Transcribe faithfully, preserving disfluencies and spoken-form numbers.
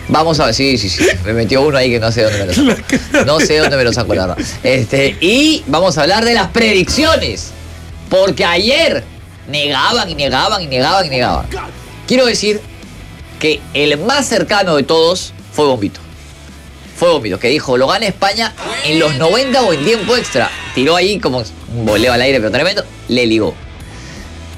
Vamos a ver, sí, sí, sí. Me metió uno ahí que no sé dónde me lo sacó. No sé dónde me lo sacó, la verdad. Este, y vamos a hablar de las predicciones. Porque ayer negaban y negaban y negaban y negaban. Quiero decir que el más cercano de todos fue Bombito. Fue Bombito, que dijo, lo gana España en los noventa o en tiempo extra. Tiró ahí como un voleo al aire, pero tremendo. Le ligó.